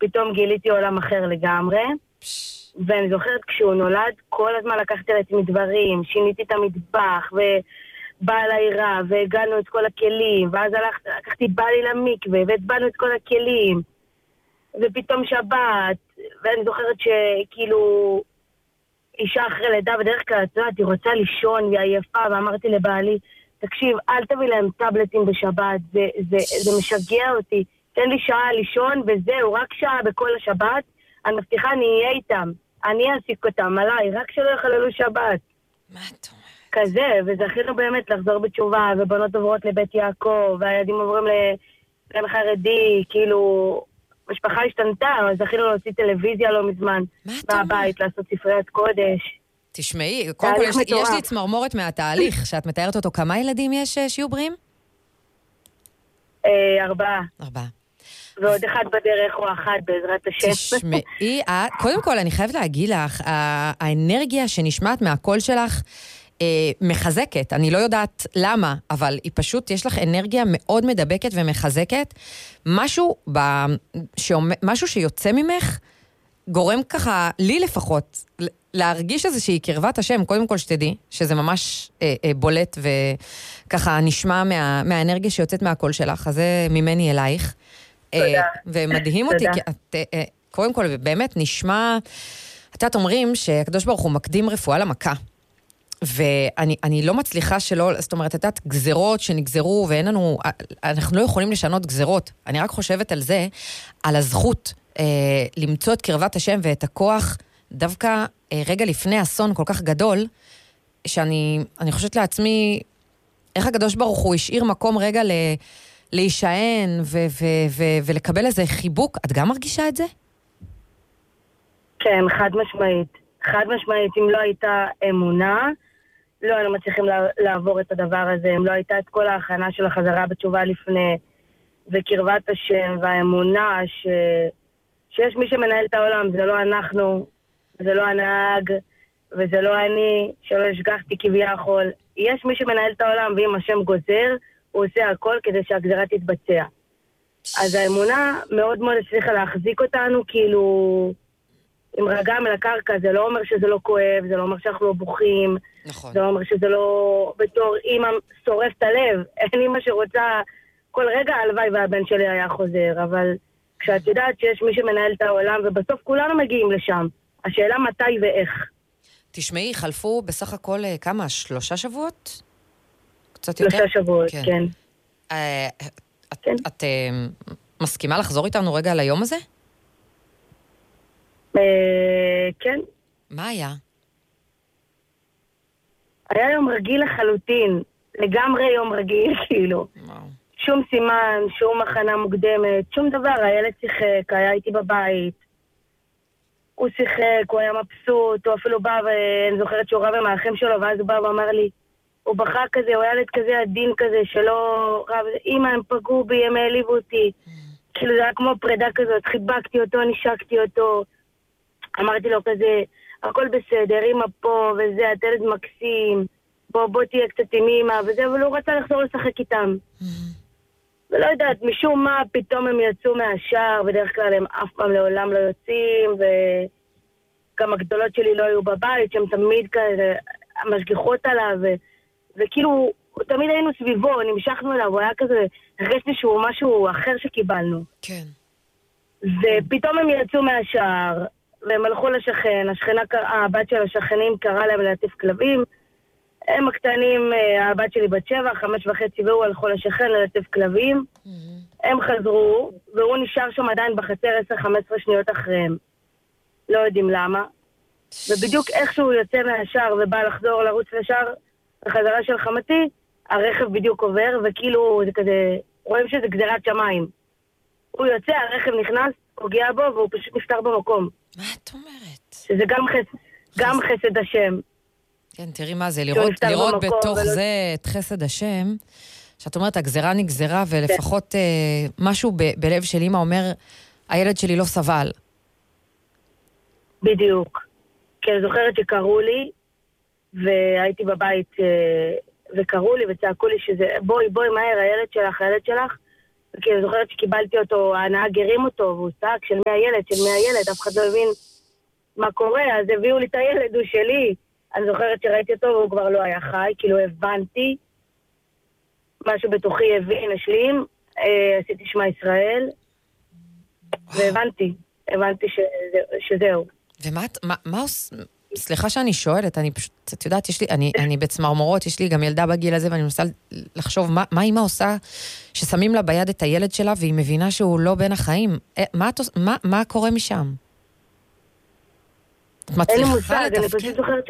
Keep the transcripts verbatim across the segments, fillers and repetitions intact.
פתאום גיליתי עולם אחר לגמרי. ואני זוכרת כשהוא נולד, כל הזמן לקחתי לעצמי דברים, שיניתי את המטבח, ובאה לעירה, והגענו את כל הכלים, ואז הלכת, לקחתי בעלי למקווה, והצבענו את כל הכלים, ופתאום שבת, ואני זוכרת שכאילו, אישה אחרי לידה, בדרך כלל, את יודעת, היא רוצה לישון, והיא עייפה, ואמרתי לבעלי, תקשיב, אל תביא להם טאבלטים בשבת, זה, זה, זה משגע אותי, תן לי שעה לישון, וזהו, רק שעה בכל השבת, אני מבטיחה, אני אהיה איתם. אני אעסיק אותם עליי, רק שלא יחללו שבת. מה את אומרת? כזה, וזכינו באמת לחזור בתשובה, ובנות עוברות לבית יעקב, והילדים עוברים לגן חרדי, כאילו, משפחה השתנתה, אז זכינו להוציא טלוויזיה לא מזמן. מהבית, לעשות ספריית קודש. תשמעי, קודם כל, יש, יש לי צמרמורת מהתהליך, שאת מתארת אותו. כמה ילדים יש שיהיו בריאים? אה, ארבעה. ארבעה. ועוד אחד בדרך או אחת בעזרת השם. תשמעי, קודם כל אני חייבת להגיד לך, האנרגיה שנשמעת מהקול שלך מחזקת, אני לא יודעת למה, אבל היא פשוט, יש לך אנרגיה מאוד מדבקת ומחזקת, משהו, משהו שיוצא ממך, גורם ככה, לי לפחות, להרגיש איזושהי קרבת השם, קודם כל שתדעי, שזה ממש בולט וככה נשמע מהאנרגיה שיוצאת מהקול שלך, אז זה ממני אלייך. ומדהים אותי, כי את, קודם כל, באמת נשמע, את אומרים שהקדוש ברוך הוא מקדים רפואה למכה, ואני אני לא מצליחה שלא, זאת אומרת, את גזרות שנגזרו, ואין לנו, אנחנו לא יכולים לשנות גזרות, אני רק חושבת על זה, על הזכות אה, למצוא את קרבת השם ואת הכוח, דווקא אה, רגע לפני אסון כל כך גדול, שאני אני חושבת לעצמי, איך הקדוש ברוך הוא השאיר מקום רגע ל... להישען ו- ו- ו- ולקבל איזה חיבוק. את גם מרגישה את זה? כן, חד משמעית. חד משמעית, אם לא הייתה אמונה, לא היינו מצליחים לעבור את הדבר הזה. אם לא הייתה את כל ההכנה של החזרה בתשובה לפני, וקרבת השם והאמונה ש... שיש מי שמנהל את העולם, זה לא אנחנו, זה לא הנהג, וזה לא אני, שלא השגחתי כביכול. יש מי שמנהל את העולם, ואם השם גוזר, הוא עושה הכל כדי שהגזרה תתבצע. אז האמונה מאוד מאוד הצליחה להחזיק אותנו, כאילו, עם רגם אל הקרקע, זה לא אומר שזה לא כואב, זה לא אומר שאנחנו לא בוכים, נכון. זה לא אומר שזה לא בתור אימא שורף את הלב, אין אימא שרוצה כל רגע הלוואי והבן שלי היה חוזר, אבל כשאת יודעת שיש מי שמנהל את העולם, ובסוף כולנו מגיעים לשם, השאלה מתי ואיך. תשמעי, חלפו בסך הכל כמה? שלושה שבועות? קצת יותר? שלושה שבועות, כן. כן. אה, את, כן. את אה, מסכימה לחזור איתנו רגע על היום הזה? אה, כן. מה היה? היה יום רגיל לחלוטין, לגמרי יום רגיל, כאילו. וואו. שום סימן, שום הכנה מוקדמת, שום דבר. הילד שיחק, היה איתי בבית. הוא שיחק, הוא היה מבסוט, הוא אפילו בא, ואני זוכרת שהוא רב עם האחים שלו, ואז הוא בא ואמר לי, הוא בכה כזה, הוא ילד כזה עדין כזה, שלא רב, אמא, הם פגעו בי, הם העליבו אותי. כאילו זה היה כמו פרידה כזאת, חיבקתי אותו, נשקתי אותו. אמרתי לו כזה, הכל בסדר, אמא פה, וזה, את ילד מקסים, בוא, בוא תהיה קצת עם אמא, וזה, אבל הוא רצה לחזור לשחק איתם. ולא יודעת, משום מה פתאום הם יצאו מהשער, בדרך כלל הם אף פעם לעולם לא יוצאים, וגם הגדולות שלי לא היו בבית, שהם תמיד כאלה, המשגיחות עליו, ו... וכאילו, תמיד היינו סביבו, נמשכנו אליו, הוא היה כזה, הרגשתי שהוא משהו אחר שקיבלנו. כן. ופתאום הם יצאו מהשער, והם הלכו לשכן, השכנה, הבת של השכנים קרא להם להטיף כלבים, הם הקטנים, הבת שלי בת שבע, חמש וחצי, והוא הלכו לשכן להטיף כלבים, mm-hmm. הם חזרו, והוא נשאר שם עדיין בחצר עשר חמש עשרה שניות אחריהם. לא יודעים למה. ובדיוק איכשהו יוצא מהשער ובא לחזור לרוץ לשער, בחזרה של חמתי, הרכב בדיוק עובר, וכאילו זה כזה, רואים שזה גזירת שמיים. הוא יוצא, הרכב נכנס, פוגע בו, והוא פשוט נפטר במקום. מה את אומרת? שזה גם חסד, גם חסד השם. כן, תראי מה זה, לראות, לראות בתוך ולא... זה את חסד השם, שאת אומרת, הגזרה נגזרה, ולפחות אה, משהו ב- בלב של אמא אומר, הילד שלי לא סבל. בדיוק. כי אני זוכרת שקראו לי, והייתי בבית, וקראו לי וצעקו לי שזה, בואי, בואי, מהר, הילד שלך, הילד שלך, כי אני זוכרת שקיבלתי אותו, הנהג הרים אותו, והוא צעק של מי הילד, של מי הילד, אף אחד לא הבין מה קורה, אז הביאו לי את הילד, הוא שלי. אני זוכרת שראיתי אותו והוא כבר לא היה חי, כאילו הבנתי, משהו בתוכי הבין, השלים, אה, עשיתי שמע ישראל, והבנתי, הבנתי שזה, שזהו. ומה, מה, מה עושה, סליחה שאני שואלת, אני פשוט, את יודעת, יש לי, אני, אני בצמרמורות, יש לי גם ילדה בגיל הזה, ואני מנסה לחשוב מה, מה אמא עושה, ששמים לה ביד את הילד שלה, והיא מבינה שהוא לא בין החיים. מה, מה, מה קורה משם? אין לי מושג, אני פשוט זוכרת ש...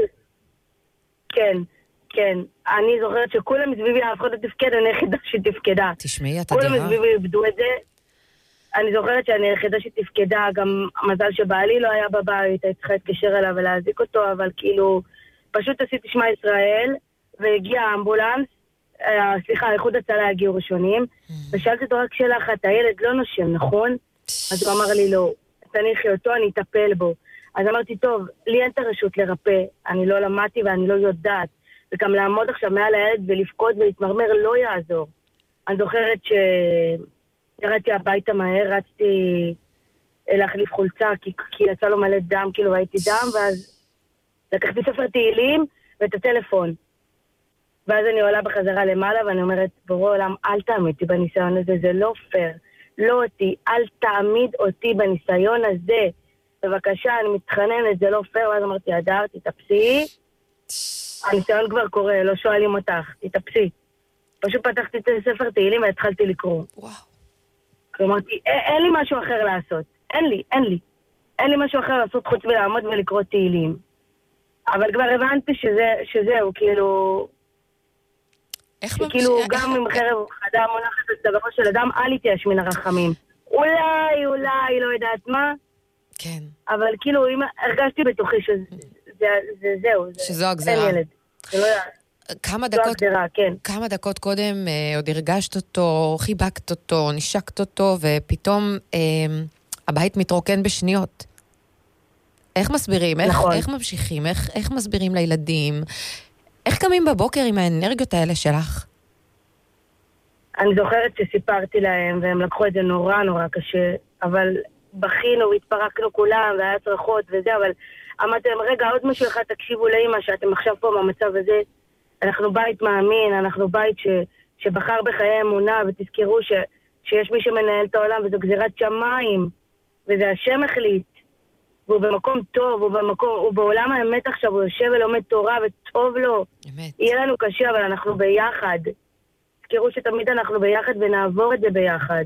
כן, כן. אני זוכרת שכולם מסביבי, אף אחד לא תפקד, אני היחידה שתפקדה. תשמעי, את אדירה. כולם מסביבי איבדו את זה. אני זוכרת שאני היחידה שתפקדה, גם מזל שבעלי לא היה בבית, הייתי צריכה להתקשר אליו ולהזיק אותו, אבל כאילו, פשוט עשיתי שמע ישראל, והגיע האמבולנס, סליחה, איחוד הצלה הגיעו ראשונים, ושאלתי אותו רק שאלה אחת, הילד לא נושם, נכון? אז הוא אמר לי לא, תניחי אותו, אני אטפל בו. אז אמרתי, טוב, לי אין את הרשות לרפא, אני לא למדתי ואני לא יודעת, וגם לעמוד עכשיו מעל הילד ולפקוד ולהתמרמר לא יעזור. אני זוכרת שירדתי הביתה מהר, רצתי להחליף חולצה, כי, כי יצא לו מלא דם, כאילו ראיתי דם, ואז לקחתי ספר תהילים ואת הטלפון. ואז אני עולה בחזרה למעלה, ואני אומרת, בורא עולם, אל תעמיד אותי בניסיון הזה, זה לא פייר. לא אותי, אל תעמיד אותי בניסיון הזה. בבקשה, אני מתחננת, זה לא פייר, ואז אמרתי, הדר, תתאפסי. הניסיון כבר קורה, לא שואלים אותך, תתאפסי. פשוט פתחתי את הספר תהילים והתחלתי לקרוא. וואו. אמרתי, אין לי משהו אחר לעשות. אין לי, אין לי. אין לי משהו אחר לעשות חוץ מלעמוד ולקרוא תהילים. אבל כבר הבנתי שזה, שזהו, כאילו... איך כאילו גם עם חרב חדה מונחת על צווארו של אדם, אל יתייאש מן הרחמים. אולי, אולי, לא יודעת מה. כן. אבל כאילו, אם הרגשתי בתוכי שזהו. שזו הגזרה. אין ילד. זה לא... כמה דקות, הגזרה, כן. כמה דקות קודם אה, עוד הרגשת אותו, חיבקת אותו, נשקת אותו, ופתאום אה, הבית מתרוקן בשניות. איך מסבירים? נכון. איך, איך ממשיכים? איך, איך מסבירים לילדים? איך קמים בבוקר עם האנרגיות האלה שלך? אני זוכרת שסיפרתי להם, והם לקחו את זה נורא נורא קשה, אבל בכינו, התפרקנו כולם, והיה צרחות וזה, אבל אמרתי להם, רגע, עוד משהו אחד, תקשיבו לאמא, שאתם עכשיו פה במצב הזה, אנחנו בית מאמין, אנחנו בית ש, שבחר בחיי אמונה, ותזכרו ש, שיש מי שמנהל את העולם, וזו גזירת שמיים, וזה השם החליט, והוא במקום טוב, הוא, במקום, הוא בעולם האמת עכשיו, הוא יושב ולומד תורה, וטוב לו. אמת. יהיה לנו קשה, אבל אנחנו ביחד. תזכרו שתמיד אנחנו ביחד, ונעבור את זה ביחד.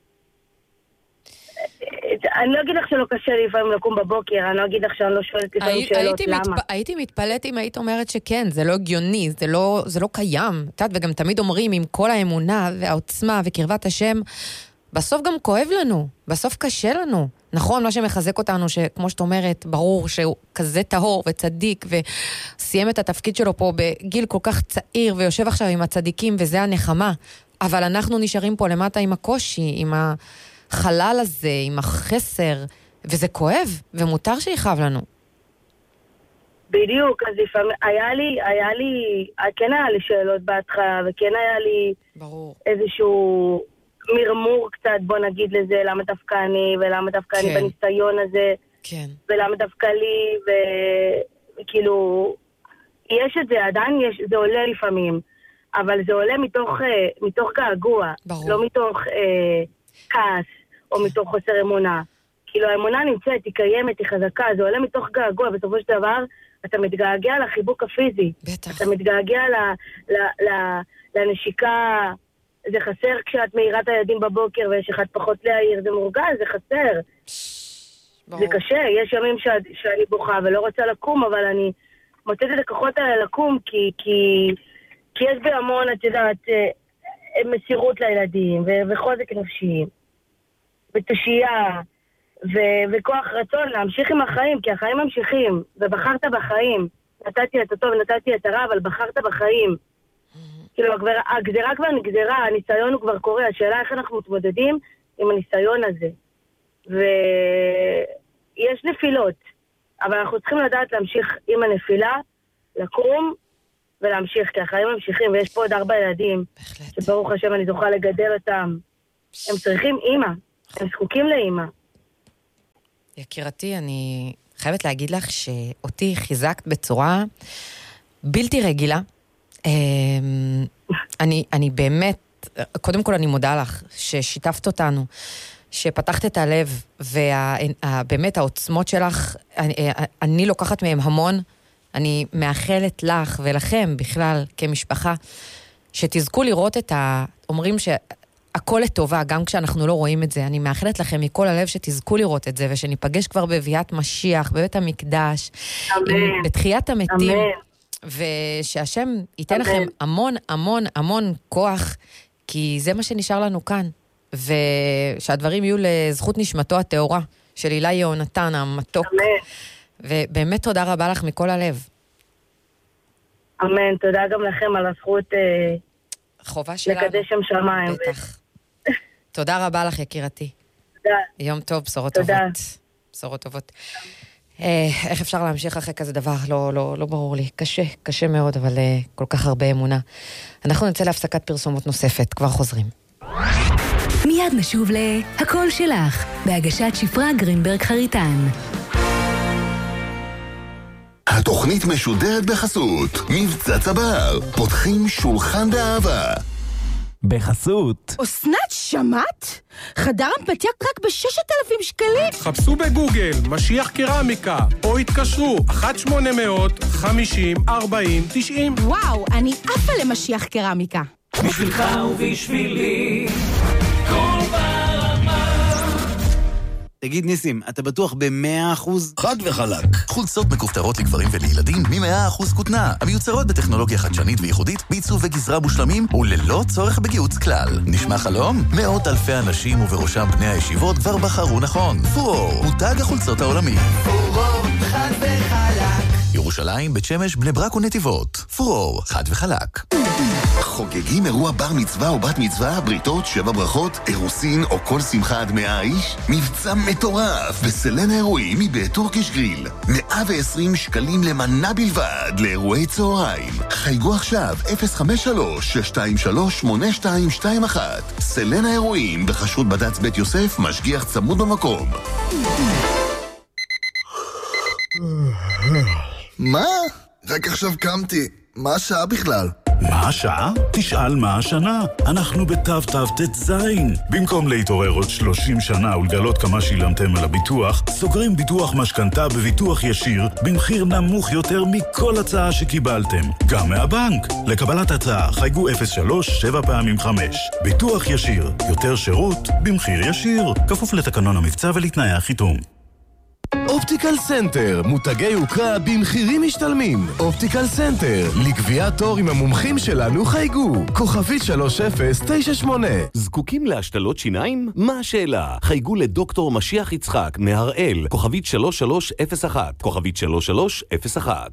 אני לא אגיד לך שלא קשה לי לפעמים לקום בבוקר, אני לא אגיד לך שאני לא שואלת לפעמים שאלות, למה? הייתי מתפלאת אם היית אומרת שכן, זה לא הגיוני, זה לא, זה לא קיים. וגם תמיד אומרים, עם כל האמונה והעוצמה וקרבת השם, בסוף גם כואב לנו, בסוף קשה לנו. נכון, מה שמחזק אותנו, שכמו שאת אומרת, ברור שהוא כזה טהור וצדיק, וסיים את התפקיד שלו פה בגיל כל כך צעיר, ויושב עכשיו עם הצדיקים, וזה הנחמה. אבל אנחנו נשארים פה למטה עם הקושי, עם החלל הזה, עם החסר, וזה כואב, ומותר שיחב לנו. בדיוק, אז לפעמים, היה לי, היה לי, כן היה לי שאלות בהתחלה, וכן היה לי ברור. איזשהו מרמור קצת, בוא נגיד לזה, למה דווקא אני, ולמה דווקא אני בניסיון הזה, כן. ולמה דווקא לי, וכאילו, יש את זה, עדיין יש, זה עולה לפעמים, אבל זה עולה מתוך, מתוך געגוע, ברור. לא מתוך אה, כעס, או מתוך חוסר אמונה. כאילו, האמונה נמצאת, היא קיימת, היא חזקה, זה עולה מתוך געגוע, בסופו של דבר, אתה מתגעגע לחיבוק הפיזי. בטח. אתה מתגעגע ל, ל, ל, לנשיקה, זה חסר כשאת מאירה את הילדים בבוקר, ויש אחד פחות להעיר, זה מורגש, זה חסר. ברור. זה קשה, יש ימים ש, שאני בוכה ולא רוצה לקום, אבל אני מוצאת את הכוחות האלה לקום, כי, כי, כי יש בי המון, את יודעת, מסירות לילדים, ו, וחוזק נפשי, ותשייה, ו- וכוח רצון להמשיך עם החיים, כי החיים ממשיכים, ובחרת בחיים. נתתי את הטוב, נתתי את הרע, אבל בחרת בחיים. כאילו, הגזרה, הגזרה כבר נגזרה, הניסיון הוא כבר קורה, השאלה איך אנחנו מתמודדים עם הניסיון הזה. ויש נפילות, אבל אנחנו צריכים לדעת להמשיך עם הנפילה, לקום ולהמשיך, כי החיים ממשיכים, ויש פה עוד ארבע ילדים, בהחלט. שברוך השם אני זוכה לגדל אותם. הם צריכים אימא, הם זקוקים לאימא. יקירתי, אני חייבת להגיד לך שאותי חיזקת בצורה בלתי רגילה. אני, אני באמת, קודם כל אני מודה לך ששיתפת אותנו, שפתחת את הלב, ובאמת העוצמות שלך, אני, אני לוקחת מהם המון. אני מאחלת לך ולכם בכלל כמשפחה, שתזכו לראות את ה... אומרים שהכל לטובה, גם כשאנחנו לא רואים את זה. אני מאחלת לכם מכל הלב שתזכו לראות את זה, ושניפגש כבר בביאת משיח, בבית המקדש, אמן. בתחיית המתים. אמן. ושהשם ייתן אמן. לכם המון המון המון כוח, כי זה מה שנשאר לנו כאן. ושהדברים יהיו לזכות נשמתו התאורה, של אילי יהונתן המתוק. אמן. ובאמת תודה רבה לך מכל הלב. אמן, תודה גם לכם על הזכות אה, חובה שלנו. לקדש שם שמיים. בטח. תודה רבה לך, יקירתי. תודה. יום טוב, בשורות תודה. טובות. בשורות טובות. אה, איך אפשר להמשיך אחרי כזה דבר? לא, לא, לא ברור לי. קשה, קשה מאוד, אבל אה, כל כך הרבה אמונה. אנחנו נצא להפסקת פרסומות נוספת, כבר חוזרים. מיד נשוב להקול שלך, בהגשת שפרה גרינברג חריטן. התוכנית משודרת בחסות מבצע צבר, פותחים שולחן באהבה. בחסות אסנת, שמעת? חדר אמפתיה רק ב-ששת אלפים שקלים. חפשו בגוגל משיח קרמיקה או התקשרו אחת שמונה אפס אפס חמישים ארבעים תשעים. וואו, אני עפה למשיח קרמיקה. בשבילך ובשבילי כל ברמה. תגיד ניסים, אתה בטוח ב-מאה אחוז? חד וחלק. חולצות מכופתרות לגברים ולילדים מ-מאה אחוז כותנה, המיוצרות בטכנולוגיה חדשנית וייחודית, בעיצוב וגזרה מושלמים וללא צורך בגיוץ כלל. נשמע חלום? מאות אלפי אנשים ובראשם בני הישיבות כבר בחרו נכון. פורור, מותג החולצות העולמי. פורור, חד וחלק. ירושלים, בית שמש, בני ברק ונתיבות. פורור, חד וחלק. חוגגים אירוע בר מצווה או בת מצווה, בריתות, שבע ברכות, אירוסין או כל שמחה עד מאה איש? מבצע מטורף בסלן האירועים מבית טורקיש גריל. מאה ועשרים שקלים למנה בלבד לאירועי צהריים. חייגו עכשיו אפס חמש שלוש שש שתיים שלוש שמונה שתיים שתיים אחת. סלן האירועים בחשות בד"ץ בית יוסף, משגיח צמוד במקום. מה? רק עכשיו קמתי. מה השעה בכלל? מה השעה? תשאל מה השנה. אנחנו בתו תו תת זין. במקום להתעורר עוד שלושים שנה ולגלות כמה שילמתם על הביטוח, סוגרים ביטוח משכנתה בביטוח ישיר במחיר נמוך יותר מכל הצעה שקיבלתם. גם מהבנק. לקבלת הצעה חייגו אפס שלוש שבע פעמים חמש. ביטוח ישיר. יותר שירות במחיר ישיר. כפוף לתקנון המבצע ולתנאי החיתום. אופטיקל סנטר, מותגי יוקרה במחירים משתלמים. אופטיקל סנטר, לקביעת תור עם המומחים שלנו חייגו. כוכבית שלוש אפס תשע שמונה. זקוקים להשתלות שיניים? מה השאלה? חייגו לדוקטור משיח יצחק מהראל. כוכבית שלוש שלוש אפס אחת. כוכבית שלוש שלוש אפס אחת.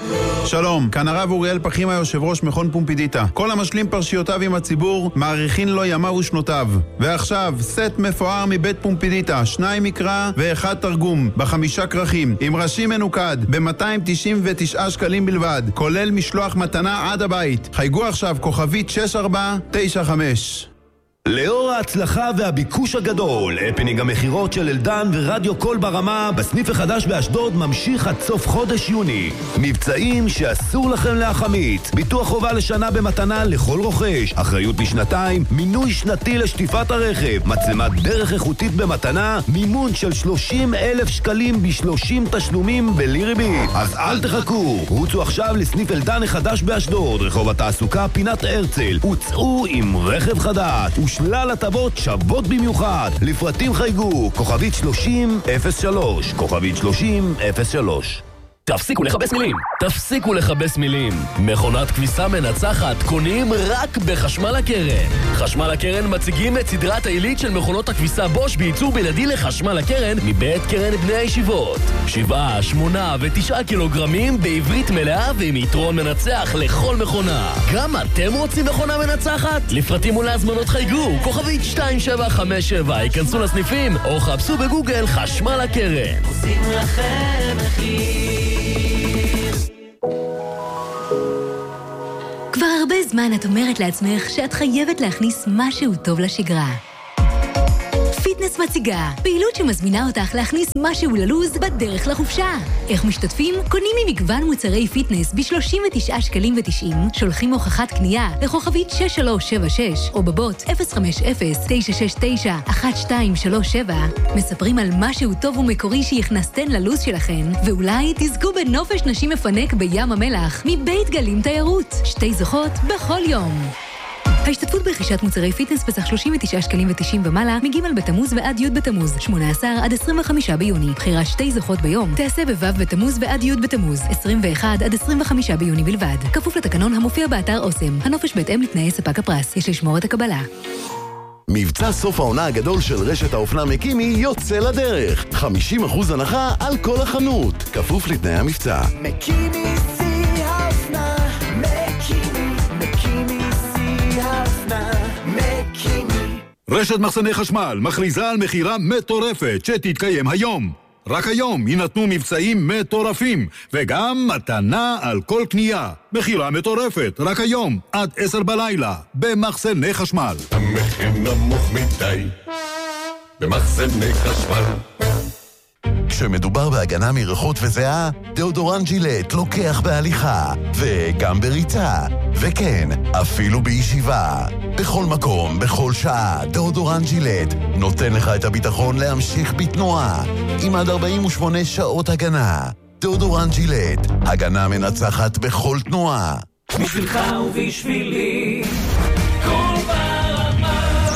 שלום, כאן הרב אוריאל פחימה, יושב ראש מכון פומפידיטה. כל המשלים פרשיותיו עם הציבור, מעריכין לו ימיו ושנותיו. ועכשיו, סט מפואר מבית פומפידיטה, שניים מקרא ואחד תרגום, בחמישה כרכים, עם ראשי מנוקד, ב-מאתיים תשעים ותשעה שקלים בלבד, כולל משלוח מתנה עד הבית. חייגו עכשיו, כוכבית שש ארבע תשע חמש. לאור ההצלחה והביקוש הגדול, הפנינג המחירות של אלדן ורדיו קול ברמה בסניף החדש באשדוד ממשיך עד סוף חודש יוני. מבצעים שאסור לכם להחמיץ. ביטוח חובה לשנה במתנה לכל רוכש, אחריות לשנתיים, מינוי שנתי לשטיפת הרכב, מצלמת דרך איכותית במתנה, מימון של שלושים אלף שקלים ב-שלושים תשלומים בלי ריבית. אז אל תחכו, רוצו עכשיו לסניף אלדן החדש באשדוד, רחוב התעסוקה פינת הרצל, וצאו עם רכב חדש שלל הטבות שוות במיוחד. לפרטים חייגו, כוכבית שלושים אפס שלוש, כוכבית שלושים אפס שלוש. תפסיקו לחבש מילים, תפסיקו לחבש מילים. מכונת כביסה מנצחת קונים רק בחשמל הקרן. חשמל הקרן מציגים את סדרת העילית של מכונות הכביסה בוש בייצור בלעדי לחשמל הקרן מבית קרן בני הישיבות. שבעה, שמונה ותשעה קילוגרמים בעברית מלאה ועם יתרון מנצח לכל מכונה. גם אתם רוצים מכונה מנצחת? לפרטים ולהזמנות חייגו, כוכבית שתיים שבע חמש שבע, ייכנסו לסניפים או חפשו בגוגל חשמל הקרן. עושים לכם מחיר. כבר הרבה זמן את אומרת לעצמך שאת חייבת להכניס משהו טוב לשגרה. פיטנס מציגה פעילות שמזמינה אותך להכניס משהו ללוז בדרך לחופשה. איך משתתפים? קונים ממגוון מוצרי פיטנס ב-שלושים ותשעה שקלים ותשעים, שולחים הוכחת קנייה לכוכבית שש שלוש שבע שש או בבוט אפס חמש אפס תשע שש תשע אחת שתיים שלוש שבע, מספרים על משהו טוב ומקורי שהכנסתן ללוז שלכן, ואולי תזכו בנופש נשים מפנק בים המלח מבית גלים תיירות. שתי זוכות בכל יום. ההשתתפות ברכישת מוצרי פיטנס בסך שלושים ותשעה שקלים ותשעים ומעלה מג' בתמוז ועד י' בתמוז, שמונה עשר עד עשרים וחמישה ביוני. בחירת שתי זוכות ביום תעשה בו' בתמוז ועד י' בתמוז, עשרים ואחד עד עשרים וחמישה ביוני בלבד. כפוף לתקנון המופיע באתר אוסם. הנופש בהתאם לתנאי ספק הפרס. יש לשמור את הקבלה. מבצע סוף העונה הגדול של רשת האופנה מקימי יוצא לדרך. חמישים אחוז הנחה על כל החנות. כפוף לתנאי המבצע. מקימי שיא האופנה, מקימי, מקימי שיא האופנה, מקימי. רשת מחסני חשמל מכריזה על מחירה מטורפת שתתקיים היום. רק היום יינתנו מבצעים מטורפים, וגם מתנה על כל קנייה. מחירה מטורפת, רק היום, עד עשר בלילה, במחסני חשמל. המחיר נמוך מדי, במחסני חשמל. כשמדובר בהגנה מריחות וזיעה, דאודורנט ג'ילט לוקח בהליכה, וגם בריצה, וכן, אפילו בישיבה. בכל מקום, בכל שעה, דאודורנט ג'ילט נותן לך את הביטחון להמשיך בתנועה, עם עד ארבעים ושמונה שעות הגנה. דאודורנט ג'ילט, הגנה מנצחת בכל תנועה. בשבילך ובשבילי, כל ברמה.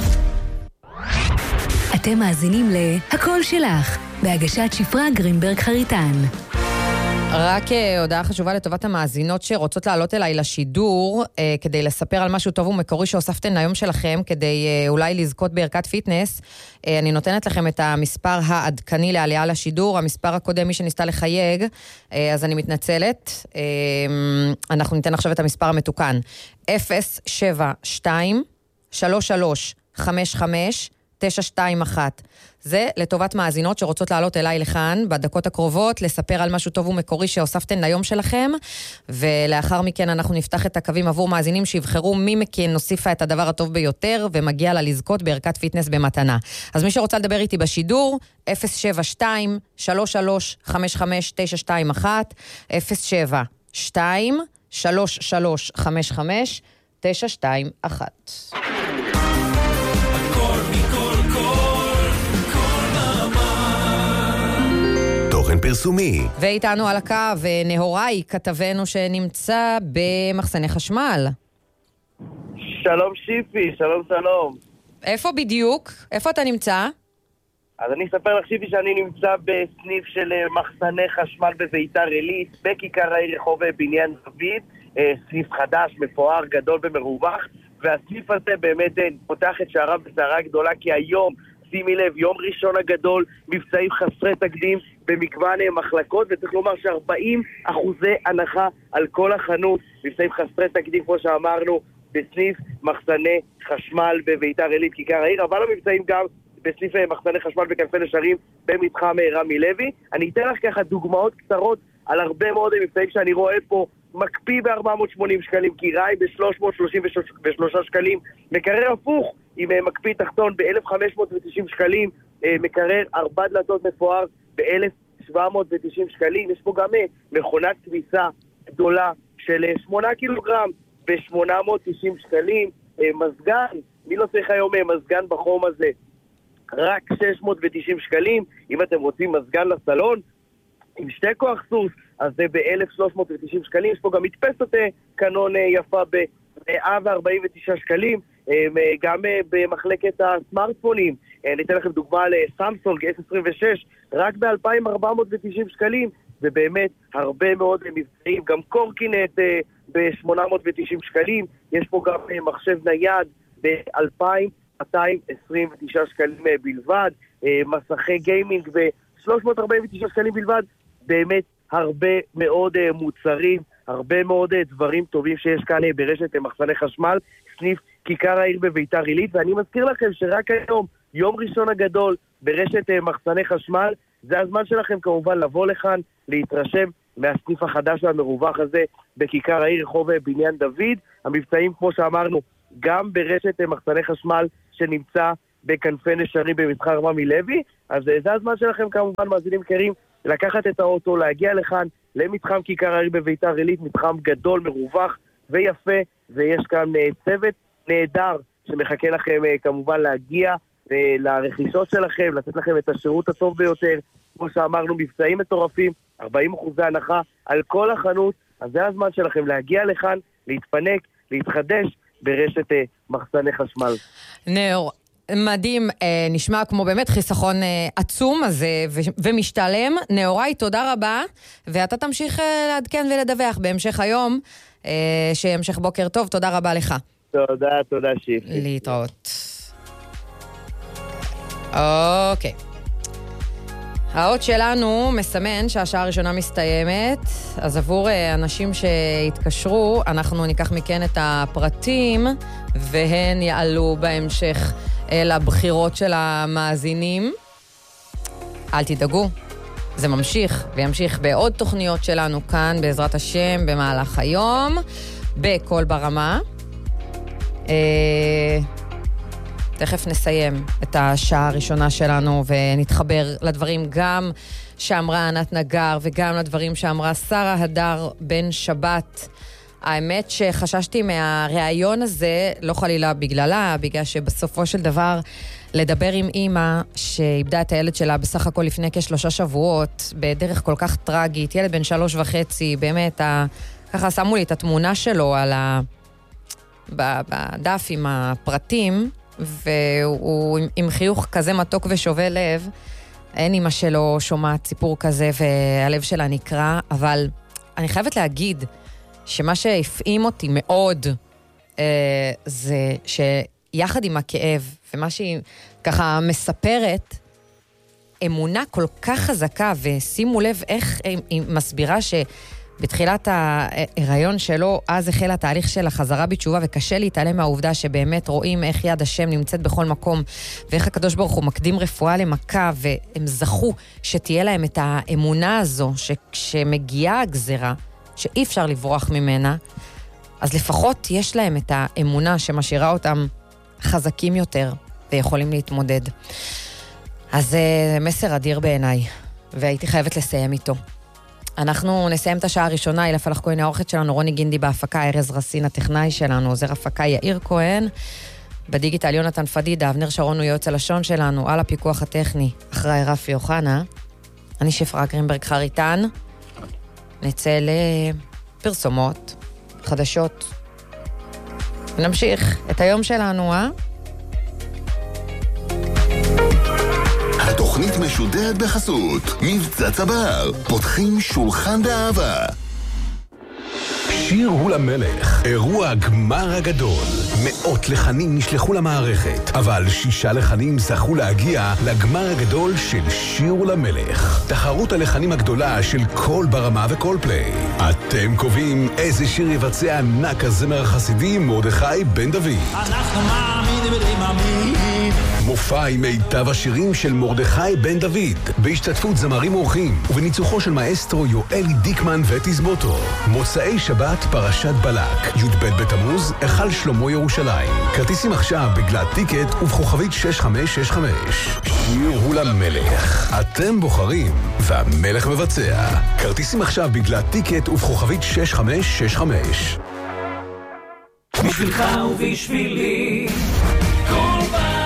אתם מאזינים להכל שלך, בהגשת שפרה גרינברג חריטן. רק הודעה חשובה לטובת המאזינות שרוצות לעלות אליי לשידור, אה, כדי לספר על משהו טוב ומקורי שהוספתן היום שלכם, כדי אה, אולי לזכות בערכת פיטנס. אה, אני נותנת לכם את המספר העדכני לעלייה לשידור, המספר הקודם מי שניסתה לחייג, אה, אז אני מתנצלת. אה, אנחנו ניתן עכשיו את המספר המתוקן. אפס שבע שתיים שלוש שלוש חמש חמש תשע שתיים אחת. זה לטובת מאזינות שרוצות לעלות אליי לכאן בדקות הקרובות, לספר על משהו טוב ומקורי שהוספתן ליום שלכם, ולאחר מכן אנחנו נפתח את הקווים עבור מאזינים שיבחרו מי מכן נוסיפה את הדבר הטוב ביותר, ומגיע לה לזכות בערכת פיטנס במתנה. אז מי שרוצה לדבר איתי בשידור, אפס שבע שתיים שלוש שלוש חמש חמש תשע שתיים אחת, אפס שבע שתיים שלוש שלוש חמש חמש תשע שתיים אחת. תוכן פרסומי. ואיתנו על הקו נהוראי, כתבנו שנמצא במחסני חשמל. שלום שיפי, שלום שלום. איפה בדיוק? איפה אתה נמצא? אז אני אספר לך שיפי שאני נמצא בסניף של מחסני חשמל בביתר עילית, בכיכר העיר רחוב בניין דוד, סניף חדש, מפואר, גדול ומרווח, והסניף הזה באמת פותח את שעריו בסערה גדולה, כי היום, שימי לב, יום ראשון הגדול, מבצעים חסרי תקדים במגוון מחלקות, וצריך לומר ש-ארבעים אחוזי הנחה על כל החנות, מבצעים חסרי תקדים כמו שאמרנו, בסניף מחסני חשמל בביתר עילית, כיכר העיר, אבל המבצעים גם בסניף מחסני חשמל בכנפי נשרים במתחם רמי לוי. אני אתן לך ככה דוגמאות קצרות על הרבה מאוד מבצעים שאני רואה פה. מקפיא ב-ארבע מאות ושמונים שקלים, קיריים ב-שלוש מאות שלושים ושלושה שקלים, מקרר הפוך עם מקפיא תחתון ב-אלף וחמש מאות ותשעים שקלים, מקרר ארבע דלתות מפואר ב-אלף שבע מאות ותשעים שקלים. יש פה גם מכונת כביסה גדולה של שמונה קילוגרם ב-שמונה מאות ותשעים שקלים, מזגן, מי לא צריך היום מזגן בחום הזה? רק שש מאות ותשעים שקלים. אם אתם רוצים מזגן לסלון עם שתי כוח סוס, אז זה ב-אלף ושלוש מאות ותשעים שקלים. יש פה גם מדפסת קנון יפה ב-מאה וארבעים ותשעה שקלים, גם במחלקת הסמארטפונים. אני אתן לכם דוגמה לסמסונג אס עשרים ושש, רק ב-אלפיים וארבע מאות ותשעים שקלים, ובאמת הרבה מאוד מבצעים. גם קורקינט ב-שמונה מאות ותשעים שקלים, יש פה גם מחשב נייד ב-אלפיים מאתיים עשרים ותשעה שקלים בלבד, מסכי גיימינג ב-שלוש מאות ארבעים ותשעה שקלים בלבד. באמת הרבה מאוד מוצרים, הרבה מאוד דברים טובים שיש כאן ברשת מחסני חשמל, סניף כיכר העיר בביתר עילית. ואני מזכיר לכם שרק היום, יום ראשון הגדול ברשת מחסני חשמל, זה הזמן שלכם כמובן לבוא לכאן, להתרשם מהסניף החדש והמרווח הזה בכיכר העיר רחוב בניין דוד. המבצעים כמו שאמרנו גם ברשת מחסני חשמל שנמצא בכנפי נשרים במתחם רמי לוי, אז זה הזמן שלכם כמובן, מאזינים יקרים, לקחת את האוטו, להגיע לכאן למתחם כיכר העיר בביתר עילית, מתחם גדול, מרווח ויפה, ויש כאן צוות נהדר שמחכה לכם כמובן להגיע לרכישות שלכם, לתת לכם את השירות הטוב ביותר, כמו שאמרנו, מבצעים מטורפים, ארבעים אחוז הנחה על כל החנות, אז זה הזמן שלכם להגיע לכאן, להתפנק, להתחדש ברשת מחסני חשמל. נאור, מדהים, נשמע כמו באמת חיסכון עצום הזה ומשתלם. נאורי, תודה רבה, ואתה תמשיך לעדכן ולדווח בהמשך היום, שהמשך בוקר טוב, תודה רבה לך. תודה, תודה שיפי. להתראות. אוקיי. האות שלנו מסמן שהשעה הראשונה מסתיימת, אז עבור אנשים שהתקשרו, אנחנו ניקח מכן את הפרטים, והן יעלו בהמשך לבחירות של המאזינים. אל תדאגו, זה ממשיך וימשיך בעוד תוכניות שלנו כאן, בעזרת השם, במהלך היום, בכל ברמה. אה... תכף נסיים את השעה הראשונה שלנו ונתחבר לדברים גם שאמרה ענת נגר וגם לדברים שאמרה שרה הדר בן שבת. האמת שחששתי מהראיון הזה, לא חלילה בגללה, בגלל שבסופו של דבר לדבר עם אמא שאיבדה את הילד שלה בסך הכל לפני כשלושה שבועות, בדרך כל כך טרגית, ילד בן שלוש וחצי, באמת, ה... ככה שמו לי את התמונה שלו על ה... בדף עם הפרטים, והוא עם חיוך כזה מתוק ושובה לב, אין אמא שלו שומעת סיפור כזה והלב שלה נקרא, אבל אני חייבת להגיד שמה שהפעים אותי מאוד אה, זה שיחד עם הכאב, ומה שהיא ככה מספרת, אמונה כל כך חזקה, ושימו לב איך היא מסבירה שבתחילת ההיריון שלו, אז החל התהליך של החזרה בתשובה, וקשה להתעלם מהעובדה שבאמת רואים איך יד השם נמצאת בכל מקום, ואיך הקדוש ברוך הוא מקדים רפואה למכה, והם זכו שתהיה להם את האמונה הזו, שכשמגיעה הגזרה, שאי אפשר לברוח ממנה, אז לפחות יש להם את האמונה שמשאירה אותם חזקים יותר, ויכולים להתמודד. אז זה מסר אדיר בעיניי, והייתי חייבת לסיים איתו. אנחנו נסיים את השעה הראשונה, אילף הלך כהן העורכת שלנו, רוני גינדי בהפקה, ארז רסין הטכנאי שלנו, עוזר הפקה יאיר כהן, בדיגיטל יונתן פדידה, אבנר שרון הוא יועץ הלשון שלנו, על הפיקוח הטכני, אחראי רפי אוחנה, אני שפרה גרינברג חריטן, נצא לפרסומות, חדשות, ונמשיך את היום שלנו, אה? התוכנית משודרת בחסות מבצע צבר, פותחים שולחן באהבה. שיר הוא למלך, אירוע הגמר הגדול. מאות לחנים נשלחו למערכת, אבל שישה לחנים זכו להגיע לגמר הגדול של שיר הוא למלך. תחרות הלחנים הגדולה של כל ברמה וכל פליי. אתם קובעים איזה שיר יבצע ענק הזמר החסידי מרדכי בן דוד. אנחנו מאמינים ומאמינים. מופע עם מיטב השירים של מרדכי בן דוד, בהשתתפות זמרים אורחים, ובניצוחו של מאסטרו יואלי דיקמן ותזמורתו. מוצאי שבת פרשת בלק, י"ב בתמוז, היכל שלמה ירושלים. כרטיסים עכשיו בגלת טיקט ובכוכבית שש חמש שש חמש. שיר הוא למלך. אתם בוחרים, והמלך מבצע. כרטיסים עכשיו בגלת טיקט ובכוכבית שש חמש שש חמש. בשבילך ובשבילי, כל ברמה.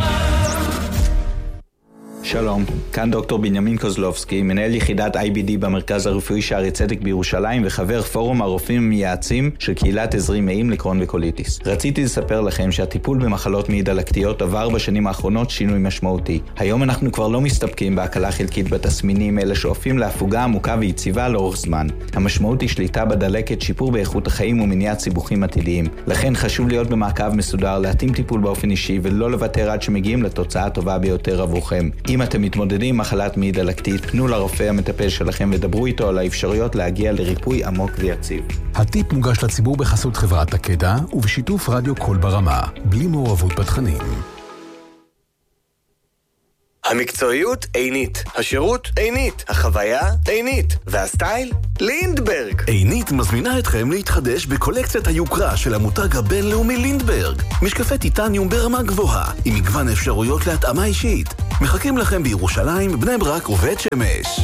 שלום, כאן דוקטור בנימין קוזלובסקי, מנהל יחידת איי בי די במרכז הרפואי שערי צדק בירושלים וחבר פורום הרופאים המייעצים של קהילת עזרים מעים לקרון וקוליטיס. רציתי לספר לכם שהטיפול במחלות מעי דלקתיות עבר בשנים האחרונות שינוי משמעותי. היום אנחנו כבר לא מסתפקים בהקלה חלקית בתסמינים, אלא שואפים להפוגה עמוקה ויציבה לאורך זמן. המשמעות היא שליטה בדלקת, שיפור באיכות החיים ומניעת סיבוכים עתידיים. לכן חשוב להיות במעקב מסודר, להתאים טיפול באופן אישי ולא לוותר עד שמגיעים לתוצאה הטובה ביותר עבורכם. אם אתם מתמודדים עם מחלת מעי דלקתית, פנו לרופא המטפל שלכם ודברו איתו על האפשרויות להגיע לריפוי עמוק ויציב. הטיפ מוגש לציבור בחסות חברת תקדה ובשיתוף רדיו כל ברמה, בלי מעורבות בתכנים. המקצועיות עינית, השירות עינית, החוויה עינית, והסטייל לינדברג. עינית מזמינה אתכם להתחדש בקולקציית היוקרה של המותג הבינלאומי לינדברג. משקפי טיטניום ברמה גבוהה, עם מגוון אפשרויות להתאמה אישית. מחכים לכם בירושלים, בני ברק ובית שמש.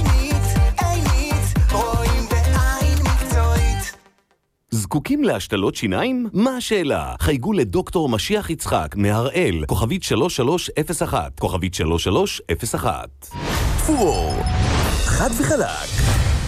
זקוקים להשתלות שיניים? מה השאלה? חייגו לדוקטור משיח יצחק מהראל, כוכבית שלוש שלוש אפס אחת, כוכבית שלוש שלוש אפס אחת. פור, חד וחלק.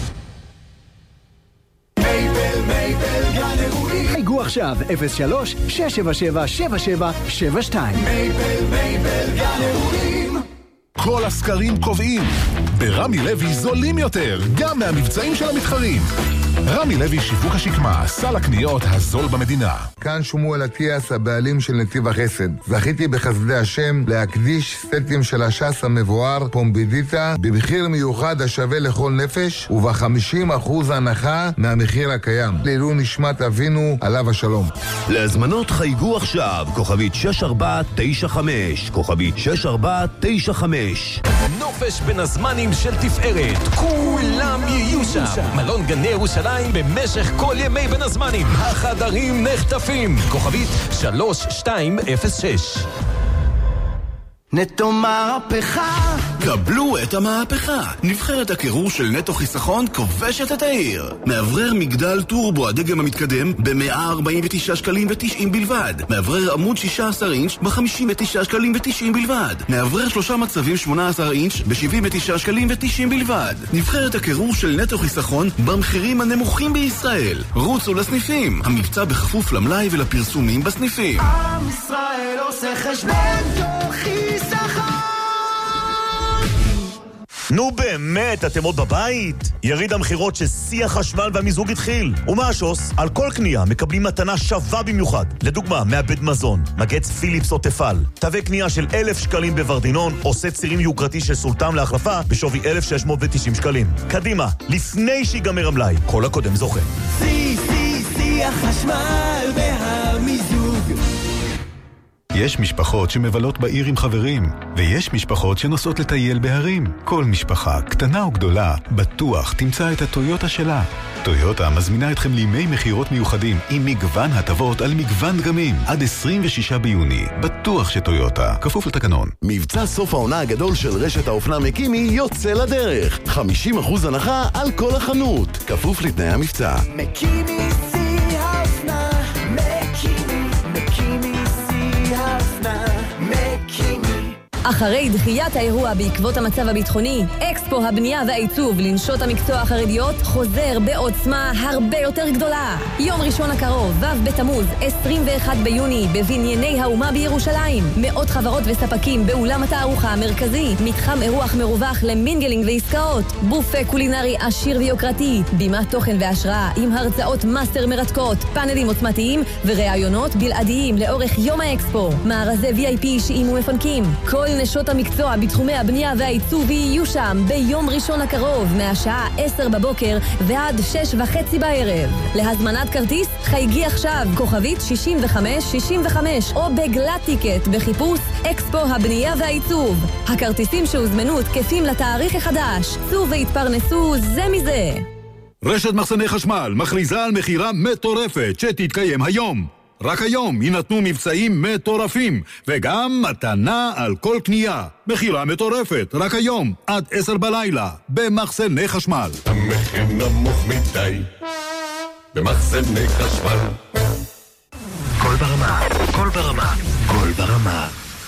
מייבל, מייבל, גן אירועים. חייגו עכשיו, אפס שלוש שש שבע שבע שבע שבע שבע שתיים. מייבל, מייבל, גן אירועים. כל הסקרים קובעים. ברמי לוי זולים יותר, גם מהמבצעים של המתחרים. רמי לוי שיווק השקמה, סל הקניות הזול במדינה. כאן שמואל אטיאס, הבעלים של נתיב החסד. זכיתי בחסדי השם להקדיש סטים של השס המבואר פומבידיטה במחיר מיוחד השווה לכל נפש וב-חמישים אחוז הנחה מהמחיר הקיים. לעילוי נשמת אבינו עליו השלום. להזמנות חייגו עכשיו, כוכבית שש ארבע תשע חמש, כוכבית שש ארבע תשע חמש. נופש בין הזמנים של תפארת, כולם יהיו שם. מלון גני ירושלים במשך כל ימי בין הזמנים. החדרים נחטפים. כוכבית שלוש שתיים אפס שש. נטו מהפכה. קבלו את המהפכה. נבחרת הקירור של נטו חיסכון כובשת את העיר. מאוורר מגדל טורבו הדגם המתקדם ב-מאה ארבעים ותשעה שקלים ותשעים בלבד. מאוורר עמוד שישה עשר אינץ' ב-חמישים ותשעה שקלים ותשעים בלבד. מאוורר שלושה מצבים שמונה עשר אינץ' ב-שבעים ותשעה שקלים ותשעים בלבד. נבחרת הקירור של נטו חיסכון במחירים הנמוכים בישראל. רוצו לסניפים. המבצע בכפוף למלאי ולפרסומים בסניפים. עם ישראל עושה חשבון חיסכון. נו באמת, אתם עוד בבית? יריד המחירות ששיא החשמל והמיזוג התחיל. ומה השוס? על כל קנייה מקבלים מתנה שווה במיוחד. לדוגמה, מעבד מזון, מגץ פיליפס או תפל. תווי קנייה של אלף שקלים בוורדינון, עושה צירים יוקרתי של סולטם להחלפה בשווי אלף שש מאות ותשעים שקלים. קדימה, לפני שיגמר המלאי, כל הקודם זוכה. שיא, שיא, שיא החשמל והמיזוג. יש משפחות שמבלות בעיר עם חברים, ויש משפחות שנוסעות לטייל בהרים. כל משפחה, קטנה או גדולה, בטוח תמצא את הטויוטה שלה. טויוטה מזמינה אתכם לימי מחירות מיוחדים עם מגוון הטבות על מגוון דגמים. עד עשרים ושישה ביוני. בטוח שטויוטה. כפוף לתקנון. מבצע סוף העונה הגדול של רשת האופנה מקימי יוצא לדרך. חמישים אחוז הנחה על כל החנות. כפוף לתנאי המבצע. מקימי שיא האופנה. מקימי, מקימי שיא האופנה. מקימי. אחרי דחיית האירוע בעקבות המצב הביטחוני, אקספו הבנייה והעיצוב לנשות המקצוע החרדיות חוזר בעוצמה הרבה יותר גדולה. יום ראשון הקרוב, ו' בתמוז, עשרים ואחד ביוני, בבנייני האומה בירושלים. מאות חברות וספקים באולם התערוכה המרכזי, מתחם אירוח מרווח למינגלינג ועסקאות, בופה קולינרי עשיר ויוקרתי, בימת תוכן והשראה עם הרצאות מאסטר מרתקות, פאנלים עוצמתיים וראיונות בלעדיים לאורך יום האקספו. מארזי וי איי פי אישיים ומפנקים. כל נשות המקצוע בתחומי הבנייה והעיצוב יהיו שם ביום ראשון הקרוב מהשעה עשר בבוקר ועד שש וחצי בערב. להזמנת כרטיס חייגי עכשיו כוכבית שישים וחמש שישים וחמש או בגלת טיקט בחיפוש אקספו הבנייה והעיצוב. הכרטיסים שהוזמנו תקפים לתאריך החדש. צאו והתפרנסו זה מזה. רשת מחסני חשמל מכריזה על מחירה מטורפת שתתקיים היום. רק היום יינתנו מבצעים מטורפים, וגם מתנה על כל קנייה. מחירה מטורפת, רק היום, עד עשר בלילה, במחסני חשמל. המחיר נמוך מדי, במחסני חשמל. כל ברמה, כל ברמה, כל ברמה.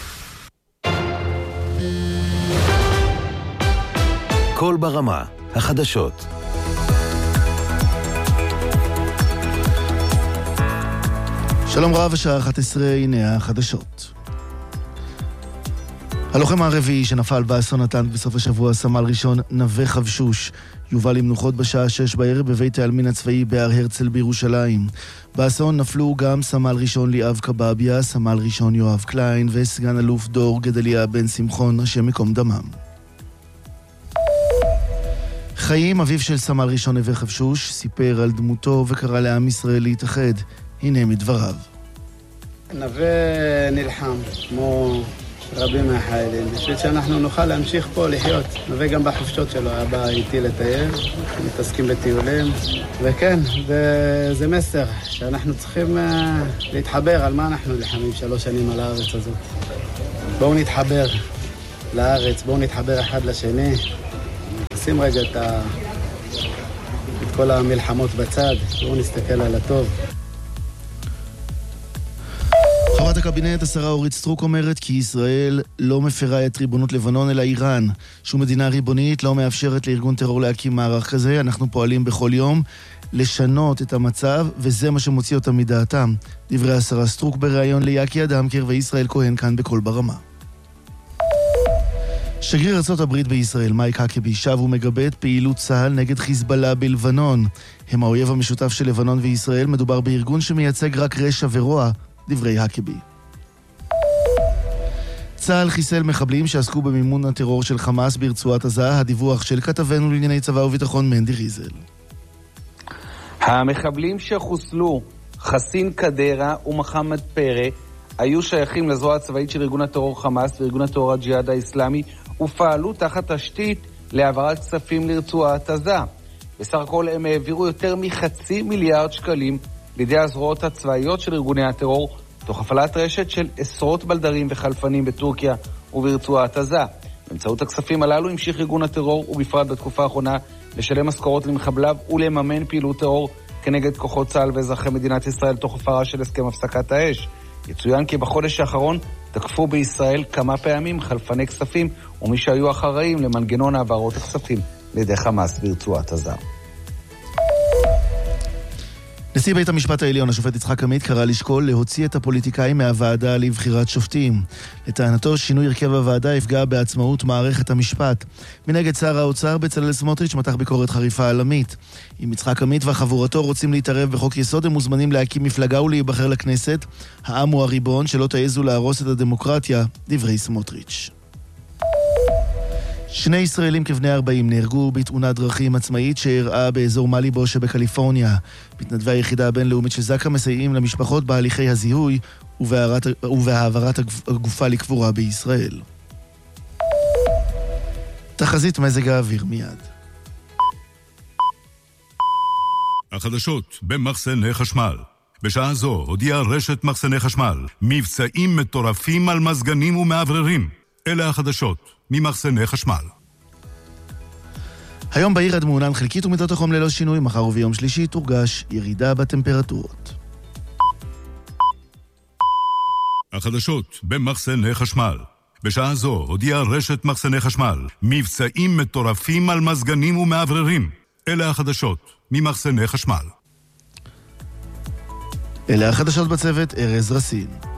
כל ברמה, החדשות. שלום רב, השעה אחת עשרה, הנה החדשות. הלוחם הרביעי שנפל באסון הטנק בסוף השבוע, סמל ראשון נווה חבשוש, יובא למנוחות בשעה שש בערב בבית העלמין הצבאי בהר הרצל בירושלים. באסון נפלו גם סמל ראשון ליאב קבביה, סמל ראשון יואב קליין וסגן אלוף דור גדליה בן שמחון, השם מקום דמם. חיים, אביו של סמל ראשון נווה חבשוש, סיפר על דמותו וקרא לעם ישראל להתאחד. הנה מדבריו. נווה נלחם, כמו רבים מהחיילים, בשביל שאנחנו נוכל להמשיך פה לחיות. וגם בחופשות שלו, הבא איתי לטייל, מתעסקים בטיולים. וכן, זה מסר שאנחנו צריכים להתחבר על מה אנחנו נלחמים שלוש שנים על הארץ הזאת. בואו נתחבר לארץ, בואו נתחבר אחד לשני. נשים רגע את, ה... את כל המלחמות בצד, בואו נסתכל על הטוב. חברת הקבינט, השרה אורית סטרוק, אומרת כי ישראל לא מפרה את ריבונות לבנון אלא איראן. שום מדינה ריבונית לא מאפשרת לארגון טרור להקים מערך כזה. אנחנו פועלים בכל יום לשנות את המצב, וזה מה שמוציא אותם מדעתם. דברי השרה סטרוק בריאיון ליאקי אדמקר וישראל כהן כאן בכל ברמה. שגריר ארצות הברית בישראל, מייק האקבי, שב ומגבה את פעילות צה"ל נגד חיזבאללה בלבנון. הם האויב המשותף של לבנון וישראל, מדובר בארגון שמייצג רק רשע ורוע, דברי האקבי. צה"ל חיסל מחבלים שעסקו במימון הטרור של חמאס ברצועת עזה, הדיווח של כתבנו לענייני צבא וביטחון מנדי ריזל. המחבלים שחוסלו, חסין קדרה ומחמד פרא, היו שייכים לזרוע הצבאית של ארגון הטרור חמאס וארגון הטרור הג'יהאד האסלאמי, ופעלו תחת תשתית להעברת כספים לרצועת עזה. בסך הכל הם העבירו יותר מחצי מיליארד שקלים לידי הזרועות הצבאיות של ארגוני הטרור, תוך הפעלת רשת של עשרות בלדרים וחלפנים בטורקיה וברצועת עזה. באמצעות הכספים הללו המשיך ארגון הטרור, ובפרט בתקופה האחרונה, לשלם משכורות למחבליו ולממן פעילות טרור כנגד כוחות צה"ל ואזרחי מדינת ישראל תוך הפרה של הסכם הפסקת האש. יצוין כי בחודש האחרון תקפו בישראל כמה פעמים חלפני כספים ומי שהיו אחראים למנגנון העברות הכספים לידי חמאס ברצועת עזה. נשיא בית המשפט העליון, השופט יצחק עמית, קרא לשקול להוציא את הפוליטיקאים מהוועדה לבחירת שופטים. לטענתו, שינוי הרכב הוועדה יפגע בעצמאות מערכת המשפט. מנגד, שר האוצר בצלאל סמוטריץ' מתח ביקורת חריפה על עמית. אם יצחק עמית וחבורתו רוצים להתערב בחוק יסוד, הם מוזמנים להקים מפלגה ולהיבחר לכנסת. העם הוא הריבון, שלא תעזו להרוס את הדמוקרטיה, דברי סמוטריץ'. שני ישראלים כבני ארבעים נהרגו בתאונת דרכים עצמאית שאירעה באזור מליבו שבקליפורניה. מתנדבי היחידה הבינלאומית של זק"א מסייעים למשפחות בהליכי הזיהוי ובהעברת הגופה לקבורה בישראל. תחזית מזג האוויר מיד. החדשות במחסני חשמל. בשעה זו הודיעה רשת מחסני חשמל מבצעים מטורפים על מזגנים ומעבררים. אלה החדשות ממחסני חשמל. היום בעיר עד מעונן חלקית ומידות החום ללא שינוי, מחר וביום שלישי תורגש ירידה בטמפרטורות. החדשות במחסני חשמל. בשעה זו הודיעה רשת מחסני חשמל מבצעים מטורפים על מזגנים ומעבררים. אלה החדשות ממחסני חשמל. אלה החדשות בצוות, ארז רסין.